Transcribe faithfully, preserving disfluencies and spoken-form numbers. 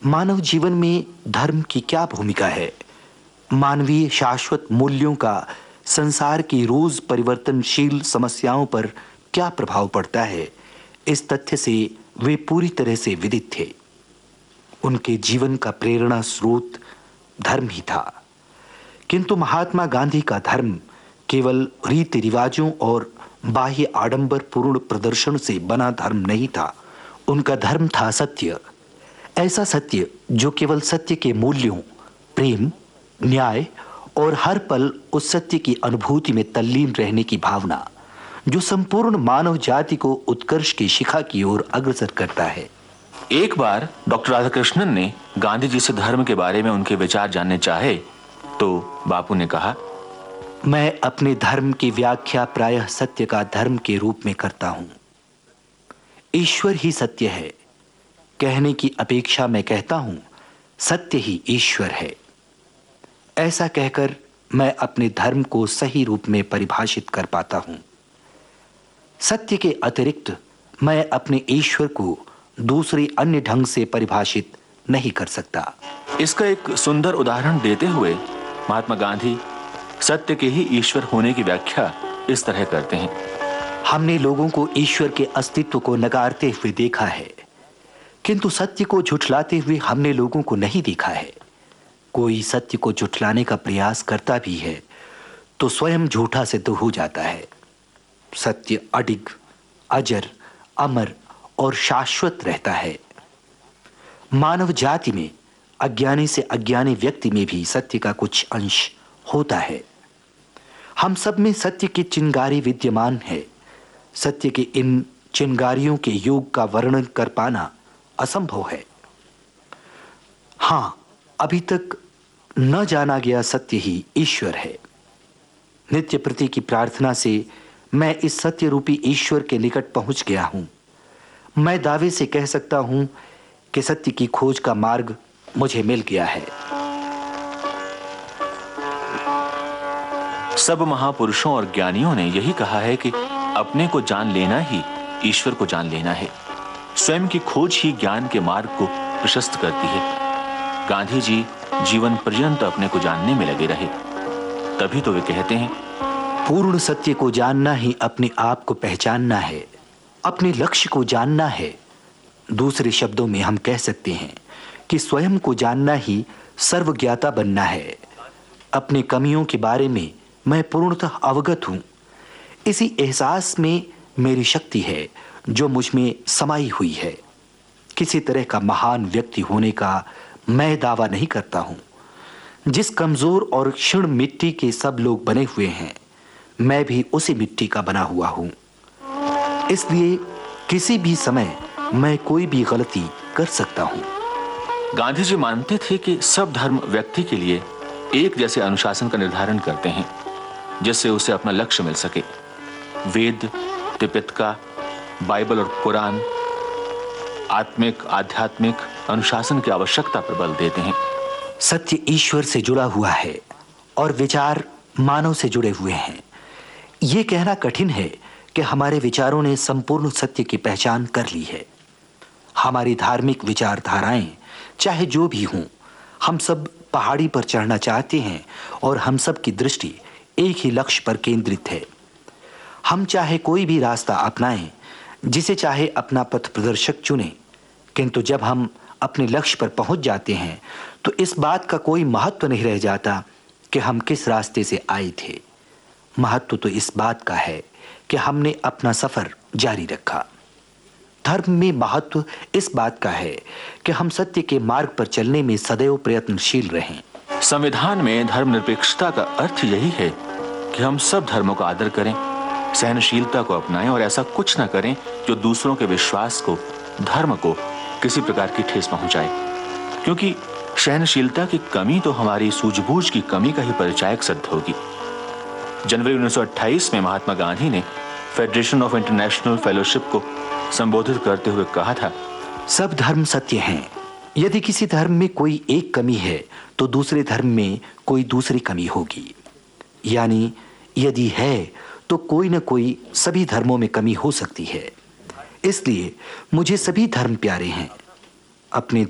मानव जीवन में धर्म की क्या भूमिका है? मानवीय शाश्वत मूल्यों का संसार की रोज परिवर्तनशील समस्याओं पर क्या प्रभाव पड़ता है, इस तथ्य से वे पूरी तरह से विदित थे। उनके जीवन का प्रेरणा स्रोत धर्म ही था। किंतु महात्मा गांधी का धर्म केवल रीति रिवाजों और बाह्य आडंबर पूर्ण प्रदर्शन से बना धर्म नहीं था। उनका धर्म था सत्य। ऐसा सत्य जो केवल सत्य के मूल्यों, प्रेम, न्याय और हर पल उस सत्य की अनुभूति में तल्लीन रहने की भावना, जो संपूर्ण मानव जाति को उत्कर्ष की शिखा की ओर अग्रसर करता है। एक बार डॉक्टर राधाकृष्णन ने गांधी जी से धर्म के बारे में उनके विचार जानने चाहे तो बापू ने कहा, मैं अपने धर्म की व्याख्या प्रायः सत्य का धर्म के रूप में करता हूं। ईश्वर ही सत्य है। कहने की अपेक्षा मैं कहता हूं, सत्य ही ईश्वर है। ऐसा कहकर मैं अपने धर्म को सही रूप में परिभाषित कर पाता हूं। सत्य के अतिरिक्त मैं अपने ईश्वर को दूसरे अन्य ढंग से परिभाषित नहीं कर सकता। इसका एक सुंदर उदाहरण देते हुए महात्मा गांधी सत्य के ही ईश्वर होने की व्याख्या इस तरह करते हैं। हमने लोगों को ईश्वर के अस्तित्व को नकारते हुए देखा है, किंतु सत्य को झुठलाते हुए हमने लोगों को नहीं देखा है। कोई सत्य को झुठलाने का प्रयास करता भी है तो स्वयं झूठा सिद्ध हो जाता है। सत्य अडिग, अजर, अमर और शाश्वत रहता है। मानव जाति में अज्ञानी से अज्ञानी व्यक्ति में भी सत्य का कुछ अंश होता है। हम सब में सत्य की चिंगारी विद्यमान है। सत्य के इन चिंगारियों के योग का वर्णन कर पाना असंभव है। हां, अभी तक न जाना गया सत्य ही ईश्वर है। नित्य प्रति की प्रार्थना से मैं इस सत्य रूपी ईश्वर के निकट पहुंच गया हूं। मैं दावे से कह सकता हूं कि सत्य की खोज का मार्ग मुझे मिल गया है। सब महापुरुषों और ज्ञानियों ने यही कहा है कि अपने को जान लेना ही ईश्वर को जान लेना है। स्वयं की खोज ही ज्ञान के मार्ग को प्रशस्त करती है। गांधी जी जीवन पर्यंत अपने को जानने में लगे रहे। तभी तो वे कहते हैं, पूर्ण सत्य को जानना ही अपने आप को पहचानना है, अपने लक्ष्य को जानना है। दूसरे शब्दों में हम कह सकते हैं कि स्वयं को जानना ही सर्वज्ञाता बनना है। अपनी कमियों के बारे में मैं पूर्णतः अवगत हूं। इसी एहसास में मेरी शक्ति है जो मुझ में समाई हुई है। किसी तरह का महान व्यक्ति होने का मैं दावा नहीं करता हूं। जिस कमजोर और क्षीण मिट्टी के सब लोग बने हुए हैं, मैं भी उसी मिट्टी का बना हुआ हूं। इसलिए किसी भी समय मैं कोई भी गलती कर सकता हूं। गांधी जी मानते थे कि सब धर्म व्यक्ति के लिए एक जैसे अनुशासन का निर्धारण करते हैं जिससे उसे अपना लक्ष्य मिल सके। वेद, त्रिपिटका, बाइबल और कुरान आत्मिक आध्यात्मिक अनुशासन की आवश्यकता पर बल देते हैं। सत्य ईश्वर से जुड़ा हुआ है और विचार मानव से जुड़े हुए हैं। यह कहना कठिन है कि हमारे विचारों ने संपूर्ण सत्य की पहचान कर ली है। हमारी धार्मिक विचारधाराएं चाहे जो भी हों, हम सब पहाड़ी पर चढ़ना चाहते हैं और हम सब की दृष्टि एक ही लक्ष्य पर केंद्रित है। हम चाहे कोई भी रास्ता अपनाएं, जिसे चाहे अपना पथ प्रदर्शक चुनें, किंतु जब हम अपने लक्ष्य पर पहुंच जाते हैं तो इस बात का कोई महत्व नहीं रह जाता कि हम किस रास्ते से आए थे। महत्व तो इस बात का है कि हमने अपना सफर जारी रखा। धर्म में महत्व इस बात का है कि हम सत्य के मार्ग पर चलने में सदैव प्रयत्नशील रहें। संविधान में धर्मनिरपेक्षता का अर्थ यही है कि हम सब धर्मों का आदर करें, सहनशीलता को अपनाएं और ऐसा कुछ न करें जो दूसरों के विश्वास को, धर्म को किसी प्रकार की ठेस पहुंचाए। क्योंकि सहनशीलता की कमी तो हमारी सूझबूझ की कमी का ही परिचायक सिद्ध होगी। जनवरी उन्नीस सौ अट्ठाईस में महात्मा गांधी ने फेडरेशन ऑफ इंटरनेशनल फेलोशिप को संबोधित करते हुए कहा था, सब धर्म सत्य हैं। यदि किसी धर्म में कोई एक कमी है तो दूसरे धर्म में कोई दूसरी कमी होगी। यानी यदि है तो कोई न कोई सभी धर्मों में कमी हो सकती है। इसलिए मुझे सभी धर्म प्यारे हैं। अपने